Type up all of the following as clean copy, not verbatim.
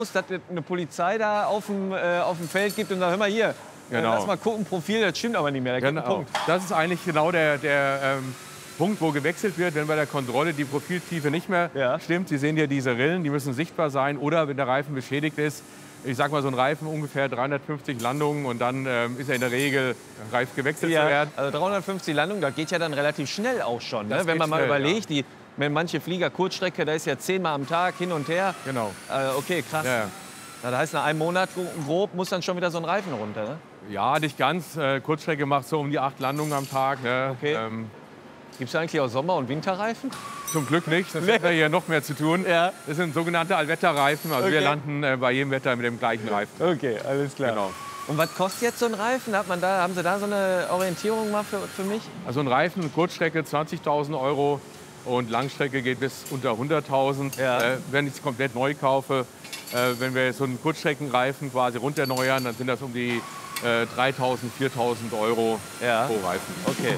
dass es eine Polizei da auf dem Feld gibt und sagt, hör mal hier, lass mal gucken, Profil, das stimmt aber nicht mehr. Da Genau. Das ist eigentlich genau der Punkt, wo gewechselt wird, wenn bei der Kontrolle die Profiltiefe nicht mehr stimmt. Sie sehen hier diese Rillen, die müssen sichtbar sein. Oder wenn der Reifen beschädigt ist, ich sag mal so ein Reifen ungefähr 350 Landungen und dann ist er in der Regel reif gewechselt zu werden. Also 350 Landungen, das geht ja dann relativ schnell auch schon. Ne? Wenn man mal überlegt, wenn manche Flieger Kurzstrecke, da ist ja 10-mal am Tag hin und her. Genau. Okay, krass. Ja. Das heißt, nach einem Monat grob muss dann schon wieder so ein Reifen runter, ne? Ja, nicht ganz. Kurzstrecke macht so um die 8 Landungen am Tag. Ne? Okay. Gibt es eigentlich auch Sommer- und Winterreifen? Zum Glück nicht. Das hätten wir hier noch mehr zu tun. Ja. Das sind sogenannte Allwetterreifen. Also wir landen bei jedem Wetter mit dem gleichen Reifen. Okay, alles klar. Genau. Und was kostet jetzt so ein Reifen? Haben Sie da so eine Orientierung mal für mich? Also ein Reifen, Kurzstrecke 20.000 € und Langstrecke geht bis unter 100.000. Ja. Wenn ich es komplett neu kaufe, wenn wir so einen Kurzstreckenreifen quasi runterneuern, dann sind das um die 3.000, 4.000 € pro Reifen. Okay.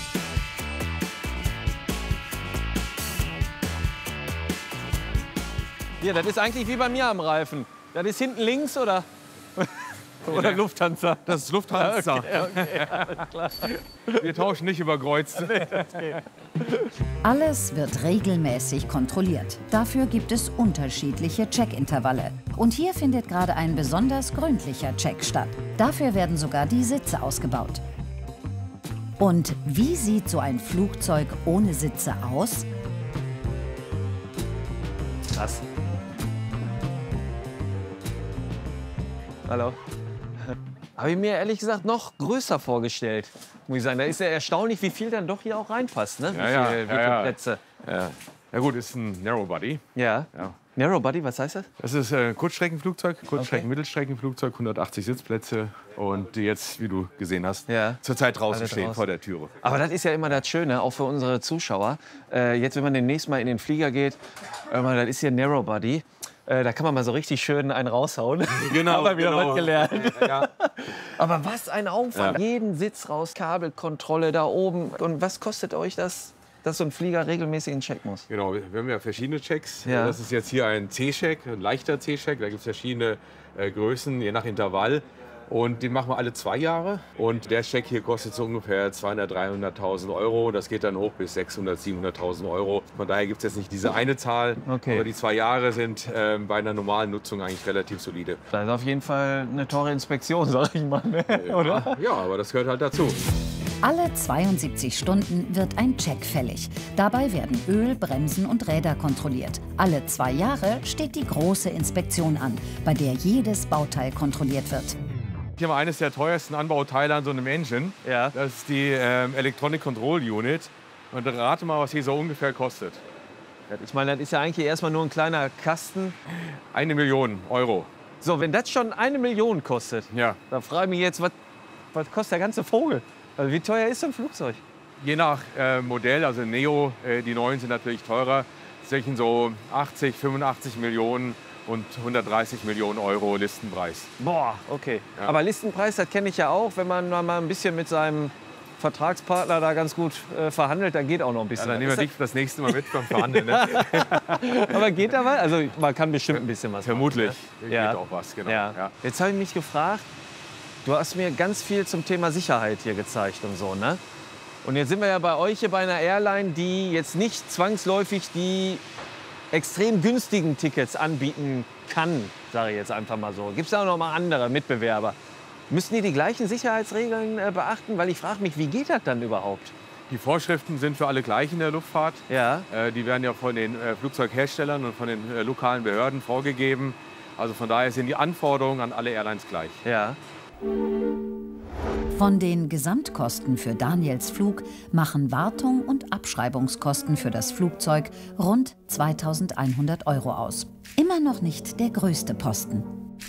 Hier, das ist eigentlich wie bei mir am Reifen. Das ist hinten links oder Lufthansa? Das ist Lufthansa. Okay, alles klar. Wir tauschen nicht über Kreuz. Alles wird regelmäßig kontrolliert. Dafür gibt es unterschiedliche Checkintervalle. Und hier findet gerade ein besonders gründlicher Check statt. Dafür werden sogar die Sitze ausgebaut. Und wie sieht so ein Flugzeug ohne Sitze aus? Krass. Hallo. Habe ich mir ehrlich gesagt noch größer vorgestellt, muss ich sagen. Da ist ja erstaunlich, wie viel dann doch hier auch reinpasst, ne? Wie viele Plätze. Ja gut, ist ein Narrowbody. Ja. Narrowbody, was heißt das? Das ist ein Kurzstreckenflugzeug, Mittelstreckenflugzeug, 180 Sitzplätze und die jetzt, wie du gesehen hast, zurzeit draußen stehen vor der Türe. Aber das ist ja immer das Schöne, auch für unsere Zuschauer. Jetzt, wenn man demnächst mal in den Flieger geht, das ist hier ein Narrowbody. Da kann man mal so richtig schön einen raushauen. Genau. Haben wir wieder was gelernt. Ja. Aber was ein Aufwand. Ja. Jeden Sitz raus, Kabelkontrolle da oben. Und was kostet euch das, dass so ein Flieger regelmäßig in den Check muss? Genau, wir haben ja verschiedene Checks. Ja. Das ist jetzt hier ein C-Check, ein leichter C-Check. Da gibt es verschiedene Größen, je nach Intervall. Und den machen wir alle 2 Jahre. Und der Check hier kostet so ungefähr 200.000, 300.000 €. Das geht dann hoch bis 600.000, 700.000 €. Von daher gibt es jetzt nicht diese eine Zahl. Okay. Aber die 2 Jahre sind bei einer normalen Nutzung eigentlich relativ solide. Das ist auf jeden Fall eine teure Inspektion, sag ich mal. Ne? Oder? Ja, aber das gehört halt dazu. Alle 72 Stunden wird ein Check fällig. Dabei werden Öl, Bremsen und Räder kontrolliert. Alle 2 Jahre steht die große Inspektion an, bei der jedes Bauteil kontrolliert wird. Hier haben wir eines der teuersten Anbauteile an so einem Engine. Ja. Das ist die Electronic Control Unit. Und rate mal, was die so ungefähr kostet. Ich meine, das ist ja eigentlich erstmal nur ein kleiner Kasten. 1 Million €. So, wenn das schon 1 Million kostet, dann frage ich mich jetzt, was kostet der ganze Vogel? Also wie teuer ist so ein Flugzeug? Je nach Modell, also Neo, die neuen sind natürlich teurer. Zwischen so 80, 85 Millionen und 130 Millionen € Listenpreis. Boah, okay. Ja. Aber Listenpreis, das kenne ich ja auch, wenn man mal ein bisschen mit seinem Vertragspartner da ganz gut verhandelt, dann geht auch noch ein bisschen. Ja, dann nehmen wir dich das nächste Mal mit beim Verhandeln. Ne? Aber geht da was? Also man kann bestimmt ein bisschen was vermutlich machen, ne? Geht auch was, genau. Ja. Ja. Jetzt habe ich mich gefragt, du hast mir ganz viel zum Thema Sicherheit hier gezeigt und so, ne? Und jetzt sind wir ja bei euch hier bei einer Airline, die jetzt nicht zwangsläufig die extrem günstigen Tickets anbieten kann, sage ich jetzt einfach mal so. Gibt es da auch noch mal andere Mitbewerber? Müssen die gleichen Sicherheitsregeln beachten? Weil ich frage mich, wie geht das dann überhaupt? Die Vorschriften sind für alle gleich in der Luftfahrt. Ja. Die werden ja von den Flugzeugherstellern und von den lokalen Behörden vorgegeben. Also von daher sind die Anforderungen an alle Airlines gleich. Ja. Von den Gesamtkosten für Daniels Flug machen Wartung und Abschreibungskosten für das Flugzeug rund 2.100 € aus. Immer noch nicht der größte Posten.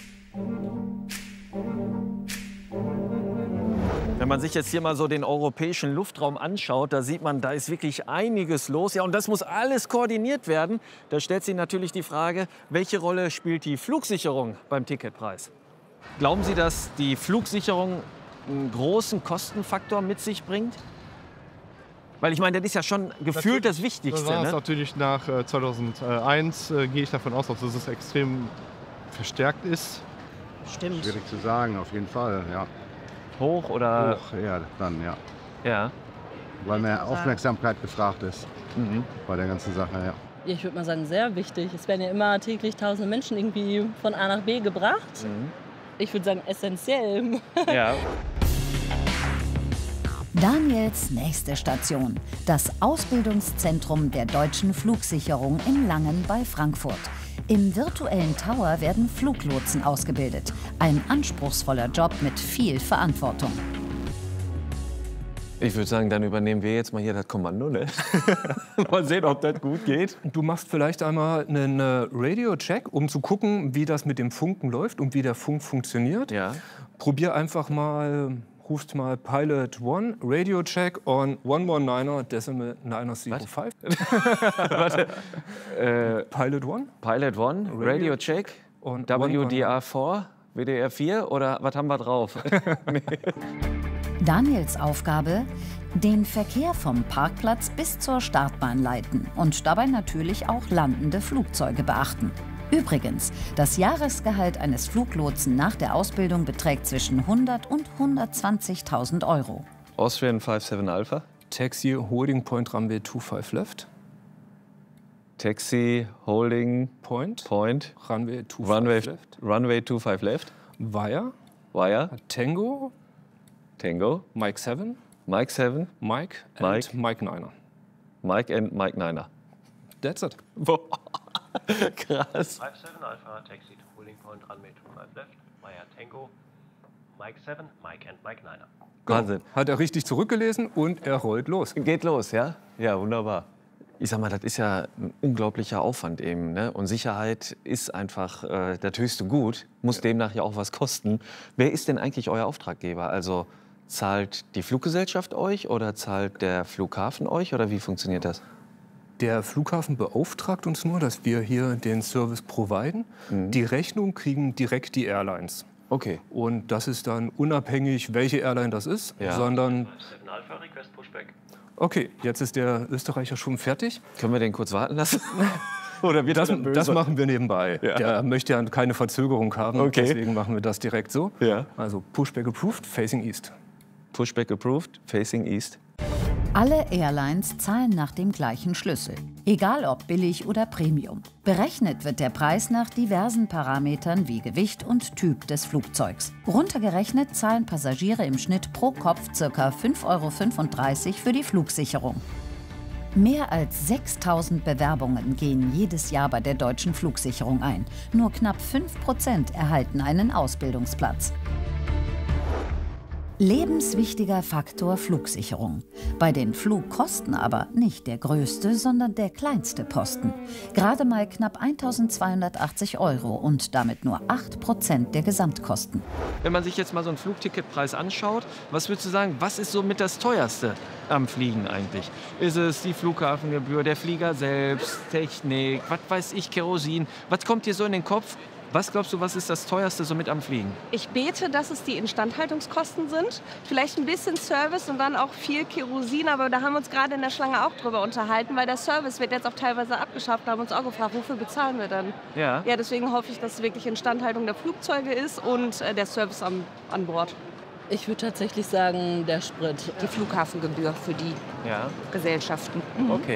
Wenn man sich jetzt hier mal so den europäischen Luftraum anschaut, da sieht man, da ist wirklich einiges los. Ja, und das muss alles koordiniert werden. Da stellt sich natürlich die Frage, welche Rolle spielt die Flugsicherung beim Ticketpreis? Glauben Sie, dass die Flugsicherung einen großen Kostenfaktor mit sich bringt? Weil ich meine, das ist ja schon gefühlt das Wichtigste. Das war ne? natürlich nach 2001, gehe ich davon aus, dass es extrem verstärkt ist. Stimmt. Schwierig zu sagen, auf jeden Fall, ja. Hoch oder? Hoch, ja, dann, ja. Ja. Weil mehr Aufmerksamkeit gefragt ist bei der ganzen Sache, ja. Ich würde mal sagen, sehr wichtig. Es werden ja immer täglich tausende Menschen irgendwie von A nach B gebracht. Ich würde sagen, essentiell. Ja. Daniels nächste Station, das Ausbildungszentrum der Deutschen Flugsicherung in Langen bei Frankfurt. Im virtuellen Tower werden Fluglotsen ausgebildet. Ein anspruchsvoller Job mit viel Verantwortung. Ich würde sagen, dann übernehmen wir jetzt mal hier das Kommando, ne? Mal sehen, ob das gut geht. Du machst vielleicht einmal einen Radio-Check, um zu gucken, wie das mit dem Funken läuft und wie der Funk funktioniert. Ja. Probier einfach mal, rufst mal Pilot 1, Radio-Check on 119er Decimal 905. Warte. Pilot 1? Pilot 1, Radio Check, Und WDR4, WDR 4 oder was haben wir drauf? Daniels Aufgabe: den Verkehr vom Parkplatz bis zur Startbahn leiten und dabei natürlich auch landende Flugzeuge beachten. Übrigens, das Jahresgehalt eines Fluglotsen nach der Ausbildung beträgt zwischen 100 und 120.000 €. Austrian 57 Alpha. Taxi Holding Point Runway 25 left. Taxi Holding Point. Runway 25 left. Runway 25 left. Wire. Tango. Mike 7. Mike 7. Mike and Mike 9er. Mike and Mike 9er. That's it. Boah. Krass. 57 Alpha, Taxi to Holding Point, Runway 25 left, Wire Tango, Mike 7, Mike and Mike 9er. Wahnsinn. Hat er richtig zurückgelesen und er rollt los. Geht los, ja? Ja, wunderbar. Ich sag mal, das ist ja ein unglaublicher Aufwand eben, ne? Und Sicherheit ist einfach das höchste Gut, muss demnach ja auch was kosten. Wer ist denn eigentlich euer Auftraggeber? Also zahlt die Fluggesellschaft euch oder zahlt der Flughafen euch oder wie funktioniert das? Der Flughafen beauftragt uns nur, dass wir hier den Service providen. Die Rechnung kriegen direkt die Airlines. Okay. Und das ist dann unabhängig, welche Airline das ist, sondern... 57 Alpha, Request Pushback. Okay, jetzt ist der Österreicher schon fertig. Können wir den kurz warten lassen? Oder wird Das machen wir nebenbei. Ja. Der möchte ja keine Verzögerung haben, Okay. deswegen machen wir das direkt so. Ja. Also Pushback approved, facing east. Pushback approved, facing east. Alle Airlines zahlen nach dem gleichen Schlüssel, egal ob billig oder Premium. Berechnet wird der Preis nach diversen Parametern wie Gewicht und Typ des Flugzeugs. Runtergerechnet zahlen Passagiere im Schnitt pro Kopf ca. 5,35 € für die Flugsicherung. Mehr als 6.000 Bewerbungen gehen jedes Jahr bei der Deutschen Flugsicherung ein. Nur knapp 5% erhalten einen Ausbildungsplatz. Lebenswichtiger Faktor Flugsicherung. Bei den Flugkosten aber nicht der größte, sondern der kleinste Posten. Gerade mal knapp 1.280 € und damit nur 8% der Gesamtkosten. Wenn man sich jetzt mal so einen Flugticketpreis anschaut, was würdest du sagen, was ist so mit das teuerste am Fliegen eigentlich? Ist es die Flughafengebühr, der Flieger selbst, Technik, was weiß ich, Kerosin? Was kommt dir so in den Kopf? Was glaubst du, was ist das teuerste so mit am Fliegen? Ich bete, dass es die Instandhaltungskosten sind. Vielleicht ein bisschen Service und dann auch viel Kerosin. Aber da haben wir uns gerade in der Schlange auch drüber unterhalten, weil der Service wird jetzt auch teilweise abgeschafft. Da haben wir uns auch gefragt, wofür bezahlen wir dann? Ja. Ja, deswegen hoffe ich, dass es wirklich Instandhaltung der Flugzeuge ist und der Service an Bord. Ich würde tatsächlich sagen, der Sprit. Die Flughafengebühr für die Gesellschaften. Okay.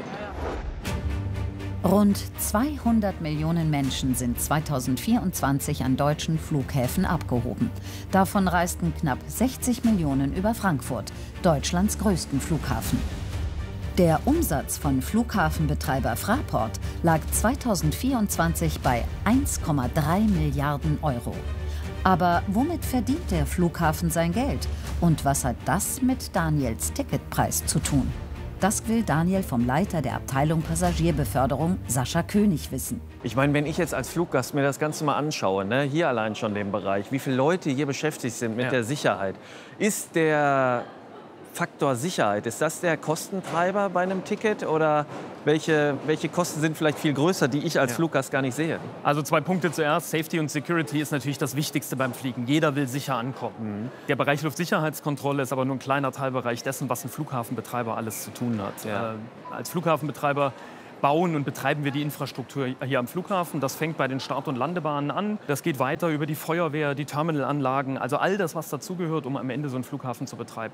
Rund 200 Millionen Menschen sind 2024 an deutschen Flughäfen abgehoben. Davon reisten knapp 60 Millionen über Frankfurt, Deutschlands größten Flughafen. Der Umsatz von Flughafenbetreiber Fraport lag 2024 bei 1,3 Milliarden €. Aber womit verdient der Flughafen sein Geld? Und was hat das mit Daniels Ticketpreis zu tun? Das will Daniel vom Leiter der Abteilung Passagierbeförderung, Sascha König, wissen. Ich meine, wenn ich jetzt als Fluggast mir das Ganze mal anschaue, ne, hier allein schon den Bereich, wie viele Leute hier beschäftigt sind mit der Sicherheit, ist der Faktor Sicherheit, ist das der Kostentreiber bei einem Ticket oder welche Kosten sind vielleicht viel größer, die ich als Fluggast gar nicht sehe? Also 2 Punkte zuerst. Safety und Security ist natürlich das Wichtigste beim Fliegen. Jeder will sicher ankommen. Der Bereich Luftsicherheitskontrolle ist aber nur ein kleiner Teilbereich dessen, was ein Flughafenbetreiber alles zu tun hat. Ja. Als Flughafenbetreiber bauen und betreiben wir die Infrastruktur hier am Flughafen. Das fängt bei den Start- und Landebahnen an. Das geht weiter über die Feuerwehr, die Terminalanlagen, also all das, was dazugehört, um am Ende so einen Flughafen zu betreiben.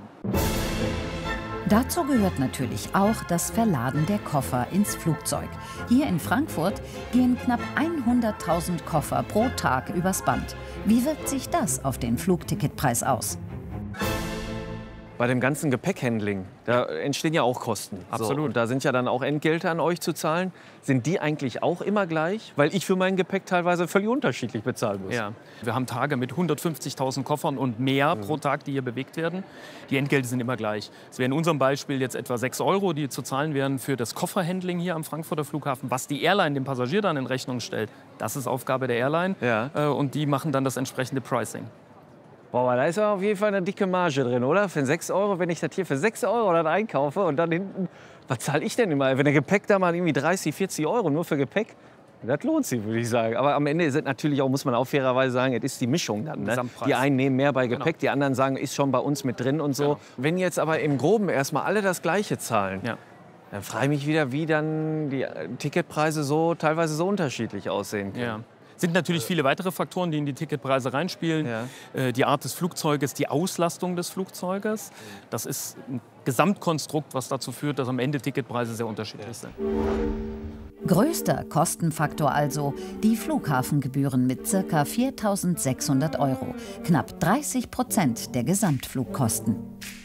Dazu gehört natürlich auch das Verladen der Koffer ins Flugzeug. Hier in Frankfurt gehen knapp 100.000 Koffer pro Tag übers Band. Wie wirkt sich das auf den Flugticketpreis aus? Bei dem ganzen Gepäckhandling, da entstehen ja auch Kosten. Absolut. So, und da sind ja dann auch Entgelte an euch zu zahlen. Sind die eigentlich auch immer gleich? Weil ich für mein Gepäck teilweise völlig unterschiedlich bezahlen muss. Ja. Wir haben Tage mit 150.000 Koffern und mehr pro Tag, die hier bewegt werden. Die Entgelte sind immer gleich. Es wären in unserem Beispiel jetzt etwa 6 €, die zu zahlen wären für das Kofferhandling hier am Frankfurter Flughafen. Was die Airline dem Passagier dann in Rechnung stellt, das ist Aufgabe der Airline. Ja. Und die machen dann das entsprechende Pricing. Boah, da ist ja auf jeden Fall eine dicke Marge drin, oder? Für 6 €, wenn ich das hier für 6 € dann einkaufe und dann hinten, was zahle ich denn immer? Wenn der Gepäck da mal irgendwie 30, 40 € nur für Gepäck, das lohnt sich, würde ich sagen. Aber am Ende ist es natürlich auch, muss man auch fairerweise sagen, es ist die Mischung dann. Ne? Die einen nehmen mehr bei Gepäck, die anderen sagen, ist schon bei uns mit drin und so. Genau. Wenn jetzt aber im Groben erstmal alle das Gleiche zahlen, Ja. dann frage ich mich wieder, wie dann die Ticketpreise so teilweise so unterschiedlich aussehen können. Ja. Sind natürlich viele weitere Faktoren, die in die Ticketpreise reinspielen. Ja. Die Art des Flugzeuges, die Auslastung des Flugzeuges. Das ist ein Gesamtkonstrukt, was dazu führt, dass am Ende Ticketpreise sehr unterschiedlich sind. Größter Kostenfaktor also die Flughafengebühren mit ca. 4.600 €, knapp 30% der Gesamtflugkosten.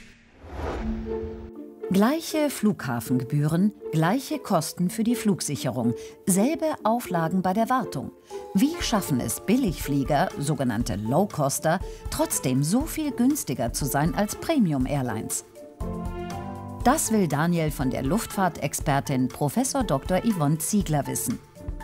Gleiche Flughafengebühren, gleiche Kosten für die Flugsicherung, selbe Auflagen bei der Wartung. Wie schaffen es Billigflieger, sogenannte Low-Coster, trotzdem so viel günstiger zu sein als Premium-Airlines? Das will Daniel von der Luftfahrtexpertin Prof. Dr. Yvonne Ziegler wissen.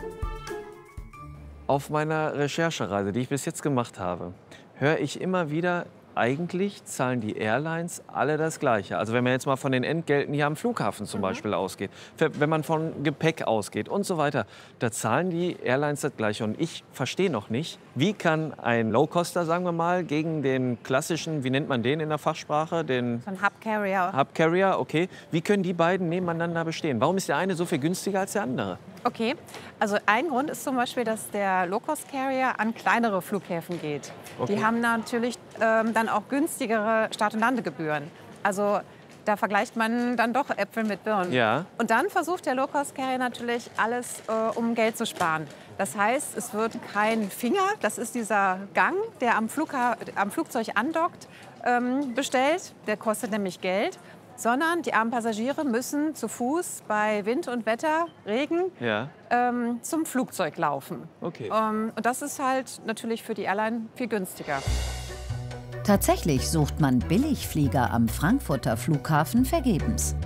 Auf meiner Recherchereise, die ich bis jetzt gemacht habe, höre ich immer wieder, eigentlich zahlen die Airlines alle das Gleiche. Also wenn man jetzt mal von den Entgelten hier am Flughafen zum Beispiel ausgeht, wenn man von Gepäck ausgeht und so weiter, da zahlen die Airlines das Gleiche. Und ich verstehe noch nicht, wie kann ein Low-Coster, sagen wir mal, gegen den klassischen, wie nennt man den in der Fachsprache? Den So ein Hub-Carrier. Hub-Carrier, okay. Wie können die beiden nebeneinander bestehen? Warum ist der eine so viel günstiger als der andere? Okay, also ein Grund ist zum Beispiel, dass der Low-Cost-Carrier an kleinere Flughäfen geht. Okay. Die haben natürlich dann auch günstigere Start- und Landegebühren. Also da vergleicht man dann doch Äpfel mit Birnen. Ja. Und dann versucht der Low-Cost-Carrier natürlich alles, um Geld zu sparen. Das heißt, es wird kein Finger, das ist dieser Gang, der am Flugzeug andockt, bestellt. Der kostet nämlich Geld. Sondern die armen Passagiere müssen zu Fuß bei Wind und Wetter, Regen, Ja. zum Flugzeug laufen. Okay. Und das ist halt natürlich für die Airline viel günstiger. Tatsächlich sucht man Billigflieger am Frankfurter Flughafen vergebens.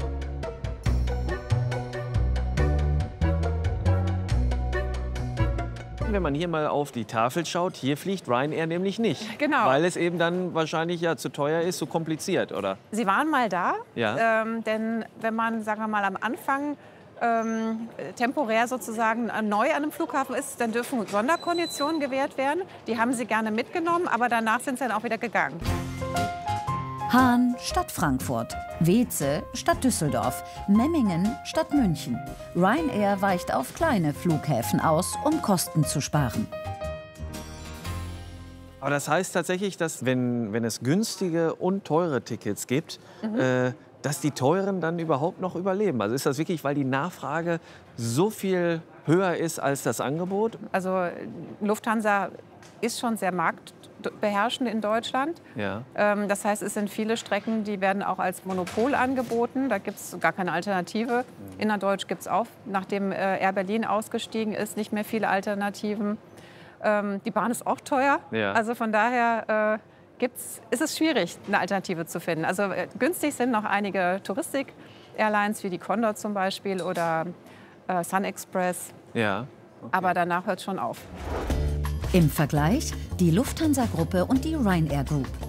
Wenn man hier mal auf die Tafel schaut, hier fliegt Ryanair nämlich nicht. Genau. Weil es eben dann wahrscheinlich ja zu teuer ist, zu kompliziert, oder? Sie waren mal da, Ja. denn wenn man, sagen wir mal, am Anfang temporär sozusagen neu an einem Flughafen ist, dann dürfen Sonderkonditionen gewährt werden. Die haben sie gerne mitgenommen, aber danach sind sie dann auch wieder gegangen. Hahn statt Frankfurt, Weeze statt Düsseldorf, Memmingen statt München. Ryanair weicht auf kleine Flughäfen aus, um Kosten zu sparen. Aber das heißt tatsächlich, dass wenn es günstige und teure Tickets gibt, dass die teuren dann überhaupt noch überleben. Also ist das wirklich, weil die Nachfrage so viel höher ist als das Angebot? Also Lufthansa ist schon sehr marktbeherrschend in Deutschland. Ja. Das heißt, es sind viele Strecken, die werden auch als Monopol angeboten. Da gibt es gar keine Alternative. Innerdeutsch gibt es auch, nachdem Air Berlin ausgestiegen ist, nicht mehr viele Alternativen. Die Bahn ist auch teuer. Ja. Also von daher ist es schwierig, eine Alternative zu finden. Also günstig sind noch einige Touristik-Airlines wie die Condor zum Beispiel oder Sun Express. Ja. Okay. Aber danach hört es schon auf. Im Vergleich die Lufthansa-Gruppe und die Ryanair Group.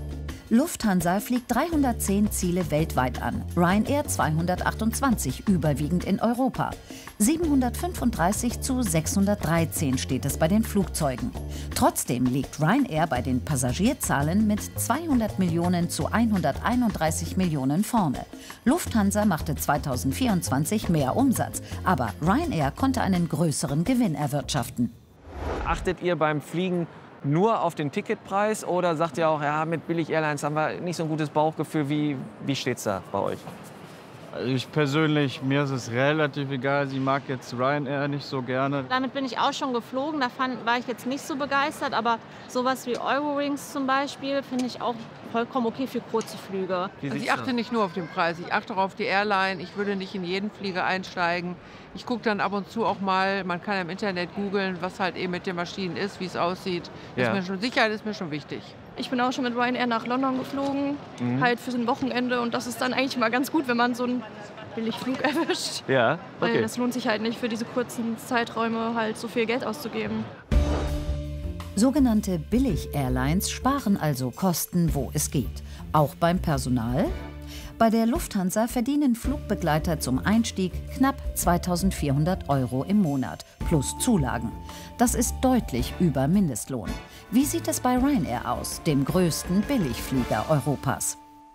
Lufthansa fliegt 310 Ziele weltweit an, Ryanair 228, überwiegend in Europa. 735 zu 613 steht es bei den Flugzeugen. Trotzdem liegt Ryanair bei den Passagierzahlen mit 200 Millionen zu 131 Millionen vorne. Lufthansa machte 2024 mehr Umsatz, aber Ryanair konnte einen größeren Gewinn erwirtschaften. Achtet ihr beim Fliegen nur auf den Ticketpreis oder sagt ihr auch, ja, mit Billig-Airlines haben wir nicht so ein gutes Bauchgefühl? Wie steht es da bei euch? Also ich persönlich, mir ist es relativ egal. Ich mag jetzt Ryanair nicht so gerne. Damit bin ich auch schon geflogen. Da war ich jetzt nicht so begeistert. Aber sowas wie Eurowings zum Beispiel finde ich auch vollkommen okay für kurze Flüge. Also ich achte nicht nur auf den Preis, ich achte auch auf die Airline. Ich würde nicht in jeden Flieger einsteigen. Ich gucke dann ab und zu auch mal, man kann im Internet googeln, was halt eben mit den Maschinen ist, wie es aussieht. Ja. Sicherheit ist mir schon wichtig. Ich bin auch schon mit Ryanair nach London geflogen, halt für so ein Wochenende. Und das ist dann eigentlich mal ganz gut, wenn man so einen Billigflug erwischt. Ja, okay. Weil das lohnt sich halt nicht, für diese kurzen Zeiträume halt so viel Geld auszugeben. Sogenannte Billig-Airlines sparen also Kosten, wo es geht. Auch beim Personal. Bei der Lufthansa verdienen Flugbegleiter zum Einstieg knapp 2.400 € im Monat, plus Zulagen. Das ist deutlich über Mindestlohn. Wie sieht es bei Ryanair aus, dem größten Billigflieger Europas?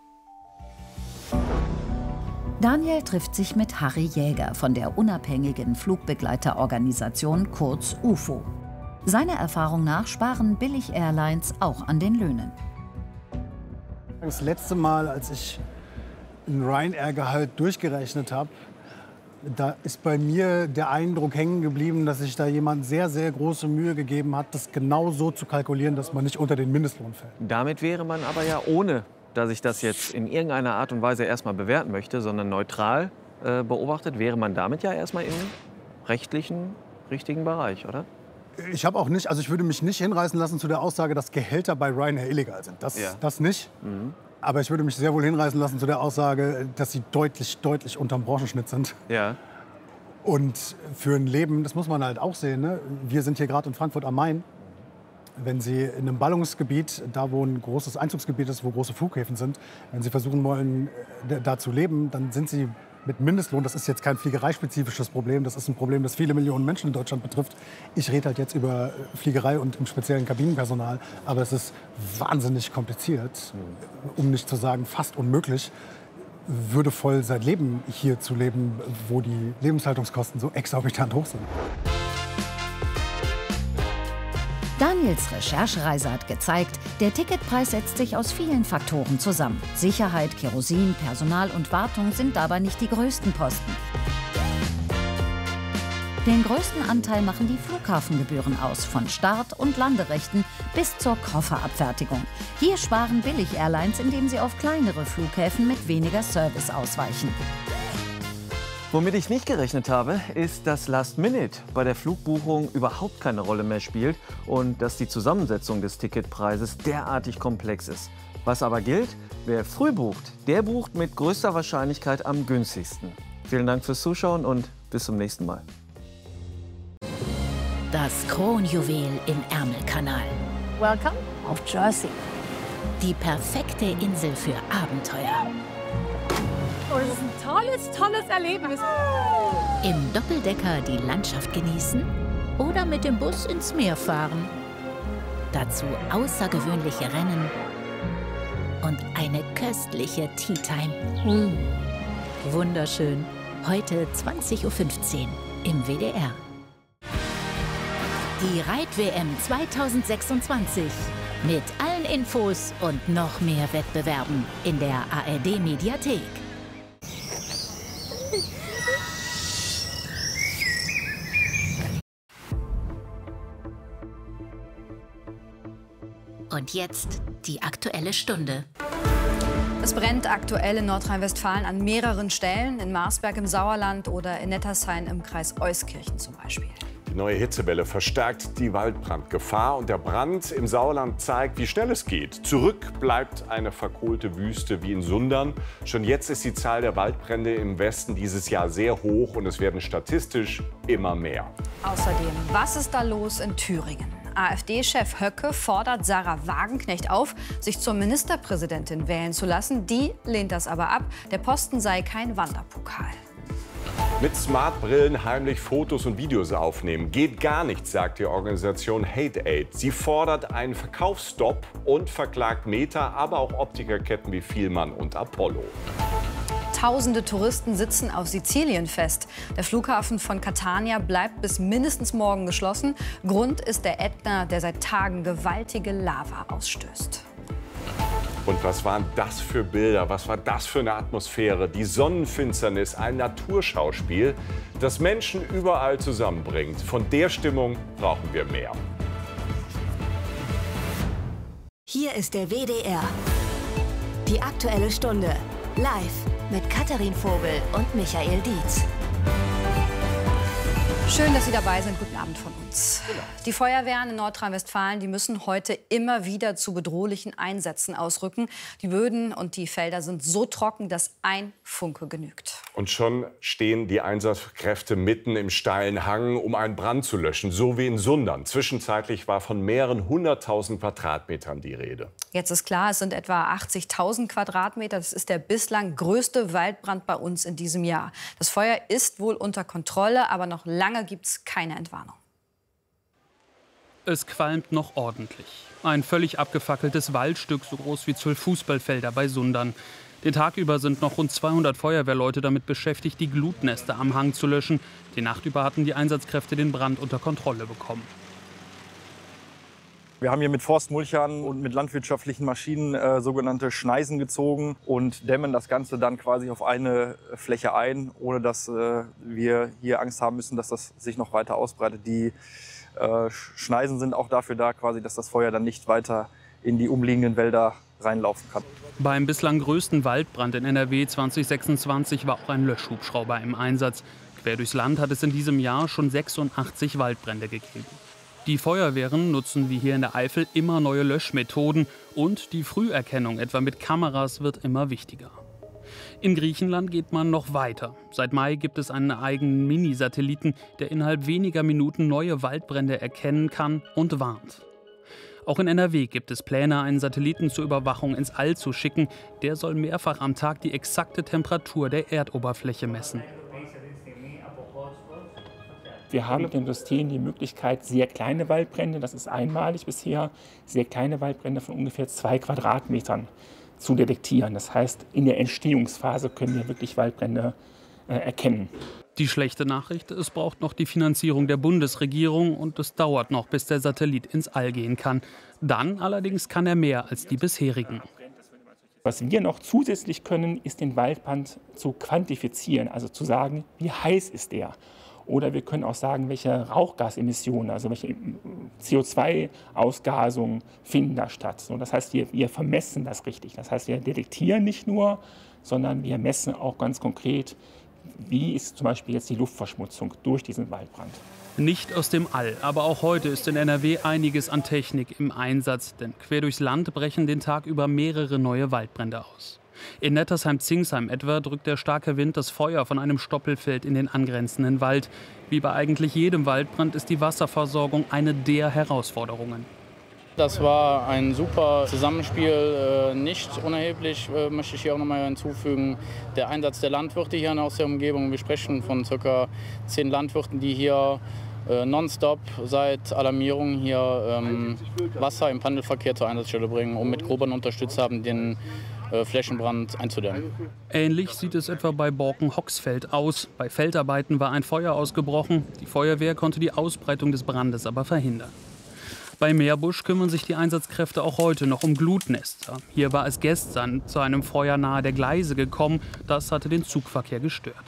Daniel trifft sich mit Harry Jäger von der unabhängigen Flugbegleiterorganisation kurz UFO. Seiner Erfahrung nach sparen Billig-Airlines auch an den Löhnen. Das letzte Mal, als ich ein Ryanair-Gehalt durchgerechnet habe, da ist bei mir der Eindruck hängen geblieben, dass sich da jemand sehr, sehr große Mühe gegeben hat, das genau so zu kalkulieren, dass man nicht unter den Mindestlohn fällt. Damit wäre man aber ja, ohne dass ich das jetzt in irgendeiner Art und Weise erstmal bewerten möchte, sondern neutral beobachtet, wäre man damit ja erstmal im rechtlichen, richtigen Bereich, oder? Ich habe auch nicht, also ich würde mich nicht hinreißen lassen zu der Aussage, dass Gehälter bei Ryanair illegal sind. Das nicht. Mhm. Aber ich würde mich sehr wohl hinreißen lassen zu der Aussage, dass sie deutlich, deutlich unterm Branchenschnitt sind. Ja. Und für ein Leben, das muss man halt auch sehen, ne? Wir sind hier gerade in Frankfurt am Main. Wenn Sie in einem Ballungsgebiet, da wo ein großes Einzugsgebiet ist, wo große Flughäfen sind, wenn Sie versuchen wollen, da zu leben, dann sind Sie mit Mindestlohn, das ist jetzt kein fliegereispezifisches Problem, das ist ein Problem, das viele Millionen Menschen in Deutschland betrifft. Ich rede halt jetzt über Fliegerei und im speziellen Kabinenpersonal, aber es ist wahnsinnig kompliziert, um nicht zu sagen fast unmöglich, würdevoll sein Leben hier zu leben, wo die Lebenshaltungskosten so exorbitant hoch sind. Daniels Recherchereise hat gezeigt, der Ticketpreis setzt sich aus vielen Faktoren zusammen. Sicherheit, Kerosin, Personal und Wartung sind dabei nicht die größten Posten. Den größten Anteil machen die Flughafengebühren aus, von Start- und Landerechten bis zur Kofferabfertigung. Hier sparen Billig-Airlines, indem sie auf kleinere Flughäfen mit weniger Service ausweichen. Womit ich nicht gerechnet habe, ist, dass Last Minute bei der Flugbuchung überhaupt keine Rolle mehr spielt und dass die Zusammensetzung des Ticketpreises derartig komplex ist. Was aber gilt, wer früh bucht, der bucht mit größter Wahrscheinlichkeit am günstigsten. Vielen Dank fürs Zuschauen und bis zum nächsten Mal. Das Kronjuwel im Ärmelkanal. Welcome auf Jersey. Die perfekte Insel für Abenteuer. Oh, das ist ein tolles Erlebnis. Im Doppeldecker die Landschaft genießen oder mit dem Bus ins Meer fahren. Dazu außergewöhnliche Rennen und eine köstliche Tea Time. Wunderschön. Heute 20:15 Uhr im WDR. Die Reit-WM 2026. Mit allen Infos und noch mehr Wettbewerben in der ARD-Mediathek. Und jetzt die Aktuelle Stunde. Es brennt aktuell in Nordrhein-Westfalen an mehreren Stellen, in Marsberg im Sauerland oder in Nettersheim im Kreis Euskirchen zum Beispiel. Die neue Hitzewelle verstärkt die Waldbrandgefahr und der Brand im Sauerland zeigt, wie schnell es geht. Zurück bleibt eine verkohlte Wüste wie in Sundern. Schon jetzt ist die Zahl der Waldbrände im Westen dieses Jahr sehr hoch und es werden statistisch immer mehr. Außerdem, was ist da los in Thüringen? AfD-Chef Höcke fordert Sarah Wagenknecht auf, sich zur Ministerpräsidentin wählen zu lassen. Die lehnt das aber ab. Der Posten sei kein Wanderpokal. Mit Smartbrillen heimlich Fotos und Videos aufnehmen geht gar nicht, sagt die Organisation Hate Aid. Sie fordert einen Verkaufsstopp und verklagt Meta, aber auch Optikerketten wie Fielmann und Apollo. Tausende Touristen sitzen auf Sizilien fest. Der Flughafen von Catania bleibt bis mindestens morgen geschlossen. Grund ist der Ätna, der seit Tagen gewaltige Lava ausstößt. Und was waren das für Bilder? Was war das für eine Atmosphäre? Die Sonnenfinsternis, ein Naturschauspiel, das Menschen überall zusammenbringt. Von der Stimmung brauchen wir mehr. Hier ist der WDR. Die Aktuelle Stunde. Live mit Katharin Vogel und Michael Dietz. Schön, dass Sie dabei sind. Guten Abend von uns. Die Feuerwehren in Nordrhein-Westfalen, die müssen heute immer wieder zu bedrohlichen Einsätzen ausrücken. Die Böden und die Felder sind so trocken, dass ein Funke genügt. Und schon stehen die Einsatzkräfte mitten im steilen Hang, um einen Brand zu löschen, so wie in Sundern. Zwischenzeitlich war von mehreren 100.000 Quadratmetern die Rede. Jetzt ist klar, es sind etwa 80.000 Quadratmeter. Das ist der bislang größte Waldbrand bei uns in diesem Jahr. Das Feuer ist wohl unter Kontrolle, aber noch lange gibt es keine Entwarnung. Es qualmt noch ordentlich. Ein völlig abgefackeltes Waldstück, so groß wie 12 Fußballfelder bei Sundern. Den Tag über sind noch rund 200 Feuerwehrleute damit beschäftigt, die Glutnester am Hang zu löschen. Die Nacht über hatten die Einsatzkräfte den Brand unter Kontrolle bekommen. Wir haben hier mit Forstmulchern und mit landwirtschaftlichen Maschinen sogenannte Schneisen gezogen und dämmen das Ganze dann quasi auf eine Fläche ein, ohne dass wir hier Angst haben müssen, dass das sich noch weiter ausbreitet. Die Schneisen sind auch dafür da, quasi, dass das Feuer dann nicht weiter in die umliegenden Wälder reinlaufen kann. Beim bislang größten Waldbrand in NRW 2026 war auch ein Löschhubschrauber im Einsatz. Quer durchs Land hat es in diesem Jahr schon 86 Waldbrände gegeben. Die Feuerwehren nutzen wie hier in der Eifel immer neue Löschmethoden und die Früherkennung etwa mit Kameras wird immer wichtiger. In Griechenland geht man noch weiter. Seit Mai gibt es einen eigenen Mini-Satelliten, der innerhalb weniger Minuten neue Waldbrände erkennen kann und warnt. Auch in NRW gibt es Pläne, einen Satelliten zur Überwachung ins All zu schicken. Der soll mehrfach am Tag die exakte Temperatur der Erdoberfläche messen. Wir haben mit dem System die Möglichkeit, sehr kleine Waldbrände, das ist einmalig bisher, sehr kleine Waldbrände von ungefähr 2 Quadratmetern zu detektieren. Das heißt, in der Entstehungsphase können wir wirklich Waldbrände erkennen. Die schlechte Nachricht, es braucht noch die Finanzierung der Bundesregierung und es dauert noch, bis der Satellit ins All gehen kann. Dann allerdings kann er mehr als die bisherigen. Was wir noch zusätzlich können, ist den Waldbrand zu quantifizieren, also zu sagen, wie heiß ist der. Oder wir können auch sagen, welche Rauchgasemissionen, also welche CO2-Ausgasungen finden da statt. So, das heißt, wir vermessen das richtig. Das heißt, wir detektieren nicht nur, sondern wir messen auch ganz konkret, wie ist zum Beispiel jetzt die Luftverschmutzung durch diesen Waldbrand. Nicht aus dem All, aber auch heute ist in NRW einiges an Technik im Einsatz. Denn quer durchs Land brechen den Tag über mehrere neue Waldbrände aus. In Nettersheim-Zingsheim etwa drückt der starke Wind das Feuer von einem Stoppelfeld in den angrenzenden Wald. Wie bei eigentlich jedem Waldbrand ist die Wasserversorgung eine der Herausforderungen. Das war ein super Zusammenspiel, nicht unerheblich, möchte ich hier auch noch mal hinzufügen. Der Einsatz der Landwirte hier aus der Umgebung. Wir sprechen von ca. 10 Landwirten, die hier nonstop seit Alarmierung hier Wasser im Pendelverkehr zur Einsatzstelle bringen, um mit Grobern unterstützt haben, den Flächenbrand einzudämmen. Ähnlich sieht es etwa bei Borken-Hoxfeld aus. Bei Feldarbeiten war ein Feuer ausgebrochen. Die Feuerwehr konnte die Ausbreitung des Brandes aber verhindern. Bei Meerbusch kümmern sich die Einsatzkräfte auch heute noch um Glutnester. Hier war es gestern zu einem Feuer nahe der Gleise gekommen. Das hatte den Zugverkehr gestört.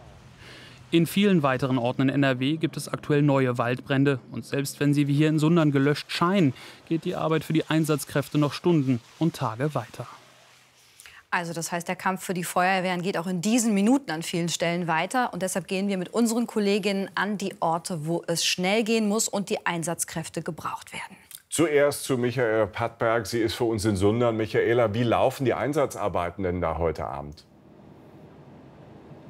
In vielen weiteren Orten in NRW gibt es aktuell neue Waldbrände. Und selbst wenn sie wie hier in Sundern gelöscht scheinen, geht die Arbeit für die Einsatzkräfte noch Stunden und Tage weiter. Also das heißt, der Kampf für die Feuerwehren geht auch in diesen Minuten an vielen Stellen weiter. Und deshalb gehen wir mit unseren Kolleginnen an die Orte, wo es schnell gehen muss und die Einsatzkräfte gebraucht werden. Zuerst zu Michaela Pattberg. Sie ist für uns in Sundern. Michaela, wie laufen die Einsatzarbeiten denn da heute Abend?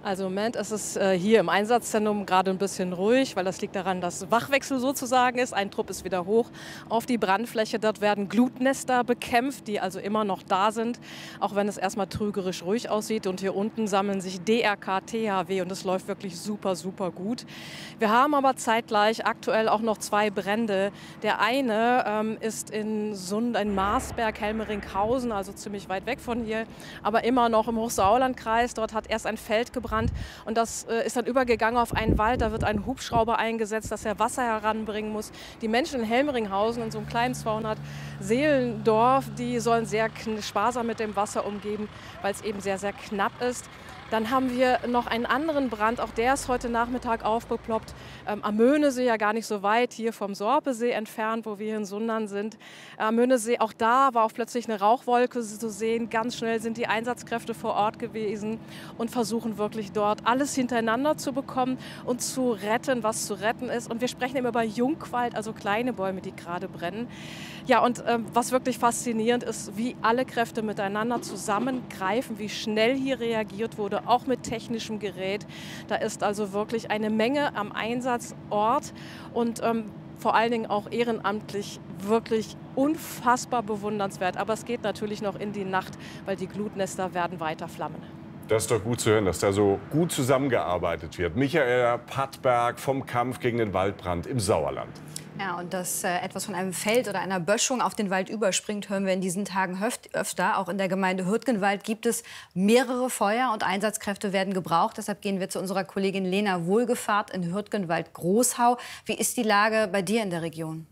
Also im Moment ist es hier im Einsatzzentrum gerade ein bisschen ruhig, weil das liegt daran, dass Wachwechsel sozusagen ist. Ein Trupp ist wieder hoch auf die Brandfläche. Dort werden Glutnester bekämpft, die also immer noch da sind, auch wenn es erstmal trügerisch ruhig aussieht. Und hier unten sammeln sich DRK, THW und es läuft wirklich super, super gut. Wir haben aber zeitgleich aktuell auch noch 2 Brände. Der eine ist in Marsberg, Helmeringhausen, also ziemlich weit weg von hier, aber immer noch im Hochsauerlandkreis. Dort hat erst ein Feld gebrannt und das ist dann übergegangen auf einen Wald. Da wird ein Hubschrauber eingesetzt, dass er Wasser heranbringen muss. Die Menschen in Helmeringhausen, in so einem kleinen 200-Seelendorf, die sollen sehr sparsam mit dem Wasser umgehen, weil es eben sehr, sehr knapp ist. Dann haben wir noch einen anderen Brand, auch der ist heute Nachmittag aufgeploppt. Am Möhnesee, ja gar nicht so weit, hier vom Sorpesee entfernt, wo wir hier in Sundern sind. Am Möhnesee, auch da war auch plötzlich eine Rauchwolke zu sehen. Ganz schnell sind die Einsatzkräfte vor Ort gewesen und versuchen wirklich dort alles hintereinander zu bekommen und zu retten, was zu retten ist. Und wir sprechen immer über Jungwald, also kleine Bäume, die gerade brennen. Ja, und was wirklich faszinierend ist, wie alle Kräfte miteinander zusammengreifen, wie schnell hier reagiert wurde, auch mit technischem Gerät. Da ist also wirklich eine Menge am Einsatzort und vor allen Dingen auch ehrenamtlich wirklich unfassbar bewundernswert. Aber es geht natürlich noch in die Nacht, weil die Glutnester werden weiter flammen. Das ist doch gut zu hören, dass da so gut zusammengearbeitet wird. Michael Pattberg vom Kampf gegen den Waldbrand im Sauerland. Ja, und dass etwas von einem Feld oder einer Böschung auf den Wald überspringt, hören wir in diesen Tagen öfter. Auch in der Gemeinde Hürtgenwald gibt es mehrere Feuer und Einsatzkräfte werden gebraucht. Deshalb gehen wir zu unserer Kollegin Lena Wohlgefahrt in Hürtgenwald-Großhau. Wie ist die Lage bei dir in der Region?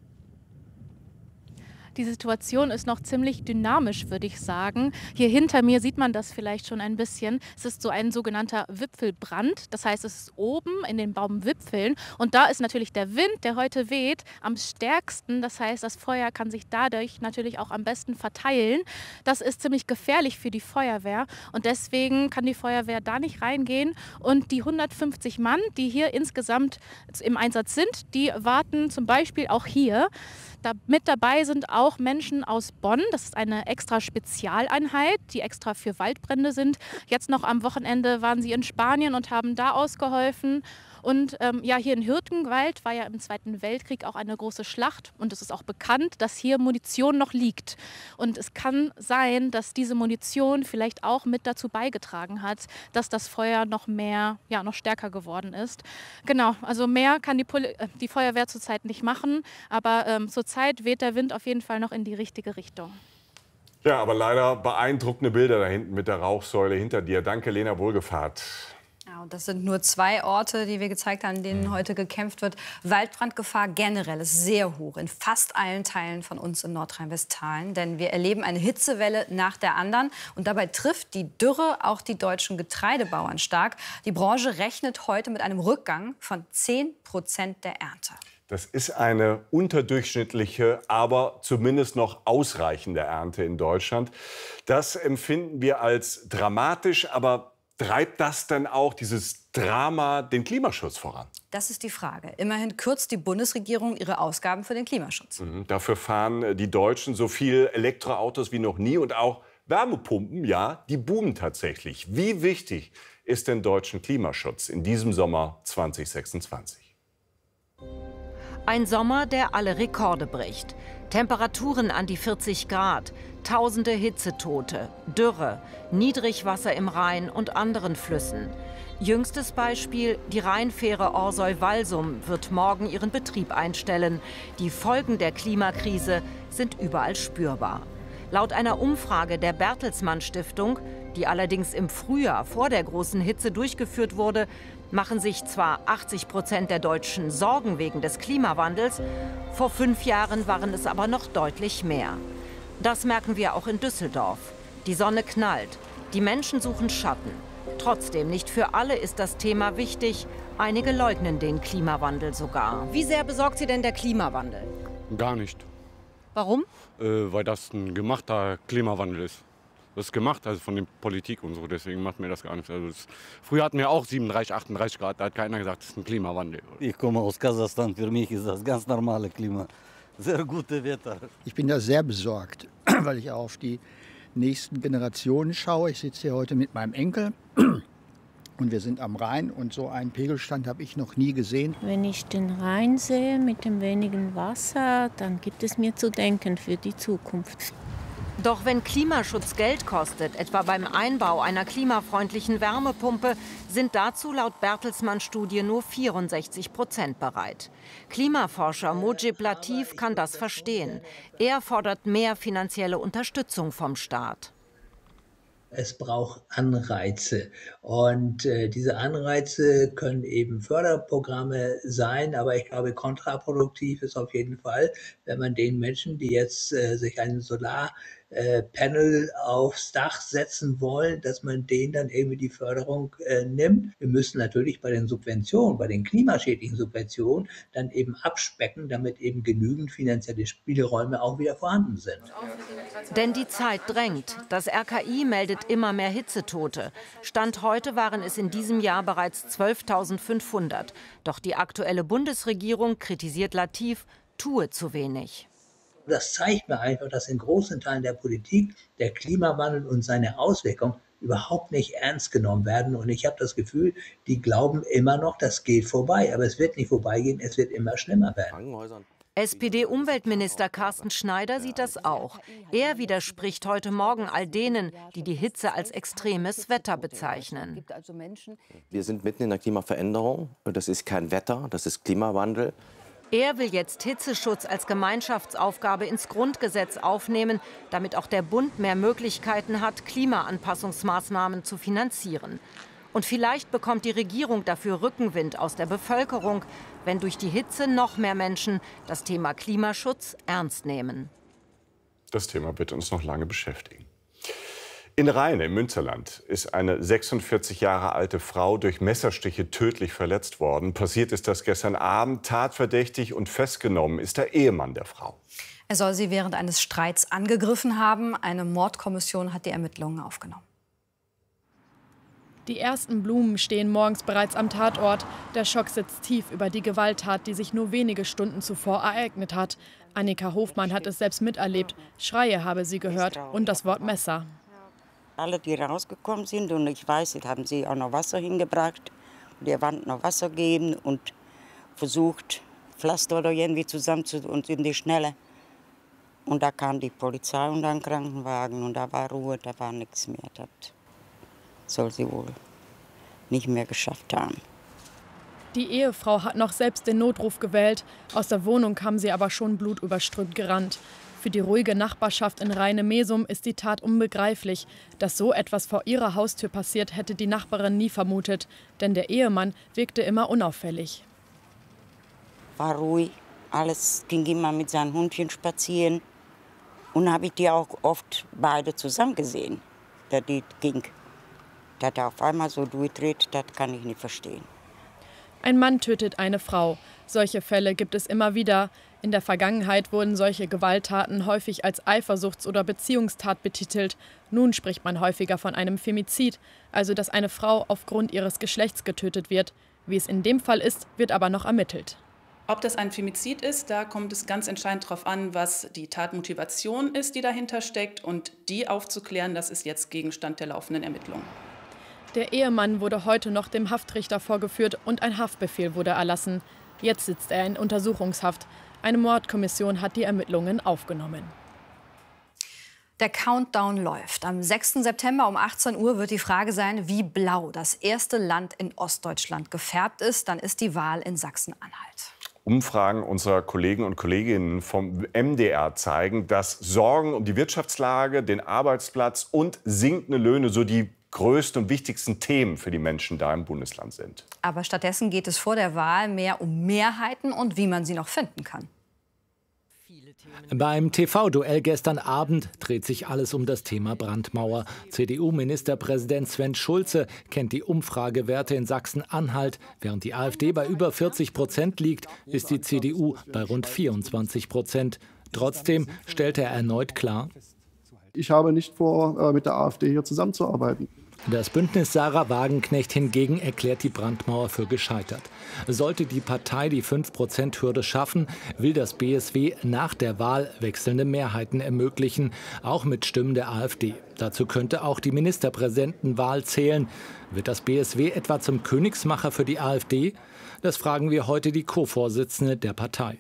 Die Situation ist noch ziemlich dynamisch, würde ich sagen. Hier hinter mir sieht man das vielleicht schon ein bisschen. Es ist so ein sogenannter Wipfelbrand. Das heißt, es ist oben in den Baumwipfeln. Und da ist natürlich der Wind, der heute weht, am stärksten. Das heißt, das Feuer kann sich dadurch natürlich auch am besten verteilen. Das ist ziemlich gefährlich für die Feuerwehr. Und deswegen kann die Feuerwehr da nicht reingehen. Und die 150 Mann, die hier insgesamt im Einsatz sind, die warten zum Beispiel auch hier. Mit dabei sind auch Menschen aus Bonn. Das ist eine extra Spezialeinheit, die extra für Waldbrände sind. Jetzt noch am Wochenende waren sie in Spanien und haben da ausgeholfen. Und ja, hier in Hürtgenwald war ja im Zweiten Weltkrieg auch eine große Schlacht. Und es ist auch bekannt, dass hier Munition noch liegt. Und es kann sein, dass diese Munition vielleicht auch mit dazu beigetragen hat, dass das Feuer noch stärker geworden ist. Genau, also mehr kann die Feuerwehr zurzeit nicht machen. Aber zurzeit weht der Wind auf jeden Fall noch in die richtige Richtung. Ja, aber leider beeindruckende Bilder da hinten mit der Rauchsäule hinter dir. Danke, Lena Wohlgefahrt. Ja, und das sind nur 2 Orte, die wir gezeigt haben, in denen heute gekämpft wird. Waldbrandgefahr generell ist sehr hoch in fast allen Teilen von uns in Nordrhein-Westfalen. Denn wir erleben eine Hitzewelle nach der anderen. Und dabei trifft die Dürre auch die deutschen Getreidebauern stark. Die Branche rechnet heute mit einem Rückgang von 10% der Ernte. Das ist eine unterdurchschnittliche, aber zumindest noch ausreichende Ernte in Deutschland. Das empfinden wir als dramatisch, aber treibt das denn auch, dieses Drama, den Klimaschutz voran? Das ist die Frage. Immerhin kürzt die Bundesregierung ihre Ausgaben für den Klimaschutz. Dafür fahren die Deutschen so viel Elektroautos wie noch nie und auch Wärmepumpen, ja, die boomen tatsächlich. Wie wichtig ist denn deutschen Klimaschutz in diesem Sommer 2026? Ein Sommer, der alle Rekorde bricht. Temperaturen an die 40 Grad, tausende Hitzetote, Dürre, Niedrigwasser im Rhein und anderen Flüssen. Jüngstes Beispiel, die Rheinfähre Orsoy-Walsum wird morgen ihren Betrieb einstellen. Die Folgen der Klimakrise sind überall spürbar. Laut einer Umfrage der Bertelsmann Stiftung, die allerdings im Frühjahr vor der großen Hitze durchgeführt wurde, machen sich zwar 80% der Deutschen Sorgen wegen des Klimawandels, vor 5 Jahren waren es aber noch deutlich mehr. Das merken wir auch in Düsseldorf. Die Sonne knallt, die Menschen suchen Schatten. Trotzdem, nicht für alle ist das Thema wichtig. Einige leugnen den Klimawandel sogar. Wie sehr besorgt Sie denn der Klimawandel? Gar nicht. Warum? Weil das ein gemachter Klimawandel ist. Das ist gemacht, also von der Politik und so, deswegen macht mir das gar nichts. Also früher hatten wir auch 37, 38 Grad, da hat keiner gesagt, das ist ein Klimawandel. Ich komme aus Kasachstan, für mich ist das ganz normale Klima. Sehr gutes Wetter. Ich bin da sehr besorgt, weil ich auf die nächsten Generationen schaue. Ich sitze hier heute mit meinem Enkel Und wir sind am Rhein und so einen Pegelstand habe ich noch nie gesehen. Wenn ich den Rhein sehe mit dem wenigen Wasser, dann gibt es mir zu denken für die Zukunft. Doch wenn Klimaschutz Geld kostet, etwa beim Einbau einer klimafreundlichen Wärmepumpe, sind dazu laut Bertelsmann-Studie nur 64% bereit. Klimaforscher Mojib Latif kann das verstehen. Er fordert mehr finanzielle Unterstützung vom Staat. Es braucht Anreize und diese Anreize können eben Förderprogramme sein, aber ich glaube, kontraproduktiv ist auf jeden Fall, wenn man den Menschen, die jetzt sich ein Solarpanel aufs Dach setzen wollen, dass man denen dann irgendwie die Förderung nimmt. Wir müssen natürlich bei den Subventionen, bei den klimaschädlichen Subventionen dann eben abspecken, damit eben genügend finanzielle Spielräume auch wieder vorhanden sind. Denn die Zeit drängt. Das RKI meldet immer mehr Hitzetote. Stand heute waren es in diesem Jahr bereits 12.500. Doch die aktuelle Bundesregierung kritisiert Latif, tue zu wenig. Das zeigt mir einfach, dass in großen Teilen der Politik der Klimawandel und seine Auswirkungen überhaupt nicht ernst genommen werden. Und ich habe das Gefühl, die glauben immer noch, das geht vorbei. Aber es wird nicht vorbeigehen, es wird immer schlimmer werden. SPD-Umweltminister Carsten Schneider sieht das auch. Er widerspricht heute Morgen all denen, die die Hitze als extremes Wetter bezeichnen. Wir sind mitten in der Klimaveränderung. Das ist kein Wetter, das ist Klimawandel. Er will jetzt Hitzeschutz als Gemeinschaftsaufgabe ins Grundgesetz aufnehmen, damit auch der Bund mehr Möglichkeiten hat, Klimaanpassungsmaßnahmen zu finanzieren. Und vielleicht bekommt die Regierung dafür Rückenwind aus der Bevölkerung, wenn durch die Hitze noch mehr Menschen das Thema Klimaschutz ernst nehmen. Das Thema wird uns noch lange beschäftigen. In Rheine im Münsterland ist eine 46 Jahre alte Frau durch Messerstiche tödlich verletzt worden. Passiert ist das gestern Abend. Tatverdächtig und festgenommen ist der Ehemann der Frau. Er soll sie während eines Streits angegriffen haben. Eine Mordkommission hat die Ermittlungen aufgenommen. Die ersten Blumen stehen morgens bereits am Tatort. Der Schock sitzt tief über die Gewalttat, die sich nur wenige Stunden zuvor ereignet hat. Annika Hofmann hat es selbst miterlebt. Schreie habe sie gehört und das Wort Messer. Alle, die rausgekommen sind, und ich weiß, jetzt haben sie auch noch Wasser hingebracht. Der Wand noch Wasser gegeben und versucht, Pflaster oder irgendwie zusammenzutun und in die Schnelle. Und da kam die Polizei und ein Krankenwagen und da war Ruhe, da war nichts mehr. Das soll sie wohl nicht mehr geschafft haben. Die Ehefrau hat noch selbst den Notruf gewählt. Aus der Wohnung kam sie aber schon blutüberströmt gerannt. Für die ruhige Nachbarschaft in Rheine-Mesum ist die Tat unbegreiflich. Dass so etwas vor ihrer Haustür passiert, hätte die Nachbarin nie vermutet. Denn der Ehemann wirkte immer unauffällig. War ruhig, alles ging immer mit seinen Hundchen spazieren. Und habe ich die auch oft beide zusammen gesehen, dass die ging. Dass er auf einmal so durchdreht, das kann ich nicht verstehen. Ein Mann tötet eine Frau. Solche Fälle gibt es immer wieder. In der Vergangenheit wurden solche Gewalttaten häufig als Eifersuchts- oder Beziehungstat betitelt. Nun spricht man häufiger von einem Femizid, also dass eine Frau aufgrund ihres Geschlechts getötet wird. Wie es in dem Fall ist, wird aber noch ermittelt. Ob das ein Femizid ist, da kommt es ganz entscheidend darauf an, was die Tatmotivation ist, die dahinter steckt. Und die aufzuklären, das ist jetzt Gegenstand der laufenden Ermittlungen. Der Ehemann wurde heute noch dem Haftrichter vorgeführt und ein Haftbefehl wurde erlassen. Jetzt sitzt er in Untersuchungshaft. Eine Mordkommission hat die Ermittlungen aufgenommen. Der Countdown läuft. Am 6. September um 18 Uhr wird die Frage sein, wie blau das erste Land in Ostdeutschland gefärbt ist. Dann ist die Wahl in Sachsen-Anhalt. Umfragen unserer Kollegen und Kolleginnen vom MDR zeigen, dass Sorgen um die Wirtschaftslage, den Arbeitsplatz und sinkende Löhne so die größten und wichtigsten Themen für die Menschen da im Bundesland sind. Aber stattdessen geht es vor der Wahl mehr um Mehrheiten und wie man sie noch finden kann. Beim TV-Duell gestern Abend dreht sich alles um das Thema Brandmauer. CDU-Ministerpräsident Sven Schulze kennt die Umfragewerte in Sachsen-Anhalt. Während die AfD bei über 40% liegt, ist die CDU bei rund 24%. Trotzdem stellt er erneut klar: Ich habe nicht vor, mit der AfD hier zusammenzuarbeiten. Das Bündnis Sarah Wagenknecht hingegen erklärt die Brandmauer für gescheitert. Sollte die Partei die 5%-Hürde schaffen, will das BSW nach der Wahl wechselnde Mehrheiten ermöglichen, auch mit Stimmen der AfD. Dazu könnte auch die Ministerpräsidentenwahl zählen. Wird das BSW etwa zum Königsmacher für die AfD? Das fragen wir heute die Co-Vorsitzende der Partei.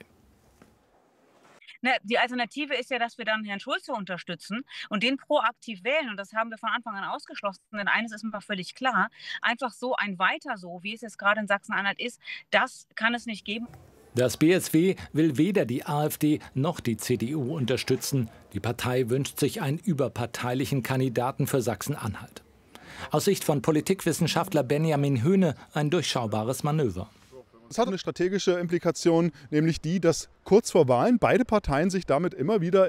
Die Alternative ist ja, dass wir dann Herrn Schulze unterstützen und den proaktiv wählen. Und das haben wir von Anfang an ausgeschlossen. Denn eines ist mal völlig klar, einfach so ein Weiter so, wie es jetzt gerade in Sachsen-Anhalt ist, das kann es nicht geben. Das BSW will weder die AfD noch die CDU unterstützen. Die Partei wünscht sich einen überparteilichen Kandidaten für Sachsen-Anhalt. Aus Sicht von Politikwissenschaftler Benjamin Höhne ein durchschaubares Manöver. Es hat eine strategische Implikation, nämlich die, dass kurz vor Wahlen beide Parteien sich damit immer wieder